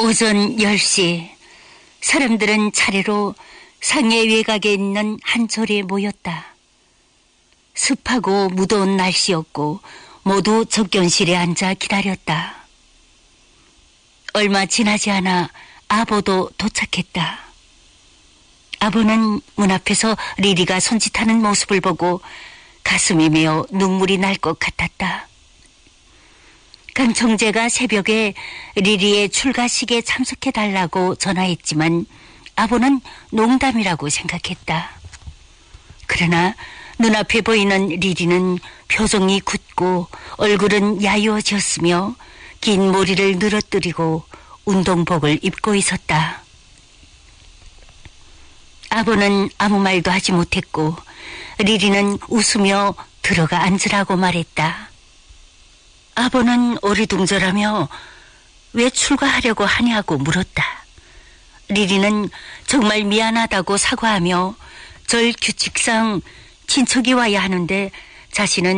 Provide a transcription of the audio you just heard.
오전 10시 사람들은 차례로 상해 외곽에 있는 한 절에 모였다. 습하고 무더운 날씨였고 모두 접견실에 앉아 기다렸다. 얼마 지나지 않아 아보도 도착했다. 아보는 문 앞에서 리리가 손짓하는 모습을 보고 가슴이 메어 눈물이 날 것 같았다. 강 총재가 새벽에 리리의 출가식에 참석해달라고 전화했지만 아보는 농담이라고 생각했다. 그러나 눈앞에 보이는 리리는 표정이 굳고 얼굴은 야유어졌으며 긴 머리를 늘어뜨리고 운동복을 입고 있었다. 아보는 아무 말도 하지 못했고 리리는 웃으며 들어가 앉으라고 말했다. 아보는 어리둥절하며 왜 출가하려고 하냐고 물었다. 리리는 정말 미안하다고 사과하며 절 규칙상 친척이 와야 하는데 자신은